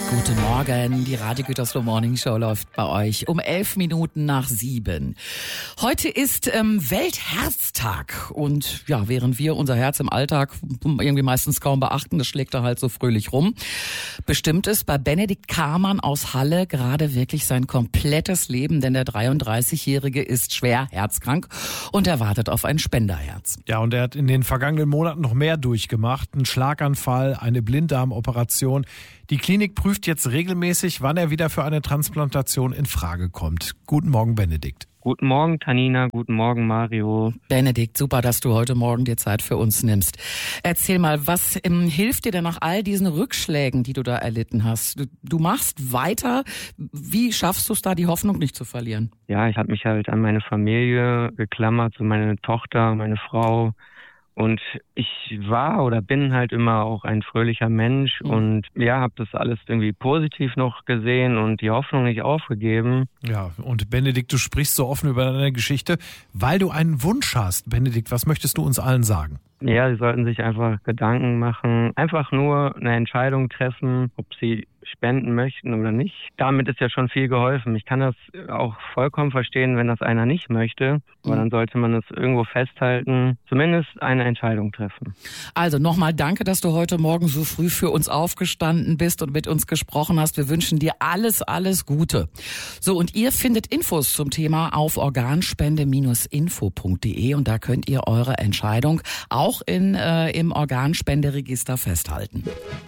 Guten Morgen, die Radio Gütersloh Morning Show läuft bei euch um 7:11. Heute ist Weltherztag und ja, während wir unser Herz im Alltag irgendwie meistens kaum beachten, das schlägt da halt so fröhlich rum, bestimmt es bei Benedikt Kamann aus Halle gerade wirklich sein komplettes Leben, denn der 33-Jährige ist schwer herzkrank und er wartet auf ein Spenderherz. Ja, und er hat in den vergangenen Monaten noch mehr durchgemacht, einen Schlaganfall, eine Blinddarmoperation. Die Klinik prüft jetzt regelmäßig, wann er wieder für eine Transplantation in Frage kommt. Guten Morgen, Benedikt. Guten Morgen, Tanina. Guten Morgen, Mario. Benedikt, super, dass du heute Morgen dir Zeit für uns nimmst. Erzähl mal, was hilft dir denn nach all diesen Rückschlägen, die du da erlitten hast? Du machst weiter. Wie schaffst du es da, die Hoffnung nicht zu verlieren? Ja, ich habe mich halt an meine Familie geklammert, so meine Tochter, meine Frau. Und ich war oder bin halt immer auch ein fröhlicher Mensch und ja, habe das alles irgendwie positiv noch gesehen und die Hoffnung nicht aufgegeben. Ja, und Benedikt, du sprichst so offen über deine Geschichte, weil du einen Wunsch hast. Benedikt, was möchtest du uns allen sagen? Ja, sie sollten sich einfach Gedanken machen, einfach nur eine Entscheidung treffen, ob sie spenden möchten oder nicht. Damit ist ja schon viel geholfen. Ich kann das auch vollkommen verstehen, wenn das einer nicht möchte, aber dann sollte man es irgendwo festhalten, zumindest eine Entscheidung treffen. Also nochmal danke, dass du heute Morgen so früh für uns aufgestanden bist und mit uns gesprochen hast. Wir wünschen dir alles, alles Gute. So, und ihr findet Infos zum Thema auf organspende-info.de und da könnt ihr eure Entscheidung auch im Organspenderegister festhalten.